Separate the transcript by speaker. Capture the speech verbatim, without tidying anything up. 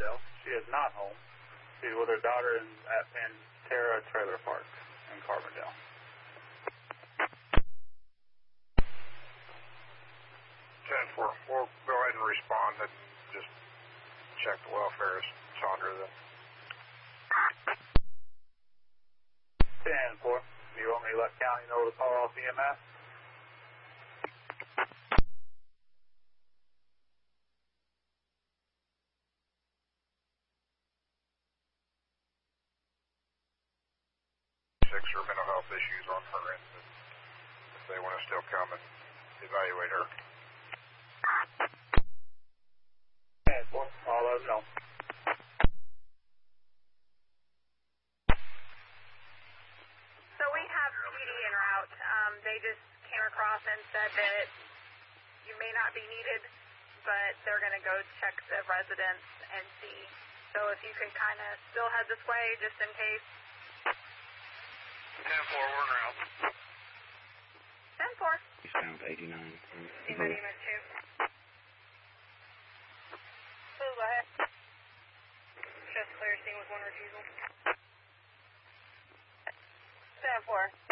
Speaker 1: Carbondale. She is not home. She's with her daughter in, at Pantera Trailer Park in Carbondale.
Speaker 2: ten four, we'll go ahead and respond and just check the welfare of Sandra then.
Speaker 1: ten four, you want me to let county know to call off E M S?
Speaker 2: Six or mental health issues on her end, if they want to still come and evaluate her.
Speaker 1: ten four, I'll let them know.
Speaker 3: So we have P D en route. Um, they just came across and said that you may not be needed, but they're going to go check the residence and see. So if you can kind of still head this way just in case.
Speaker 2: ten four, we're in route.
Speaker 3: ten four.
Speaker 4: Sound eighty-nine.
Speaker 3: Anybody in two? Please go ahead. Just clear scene with one refusal. ten four.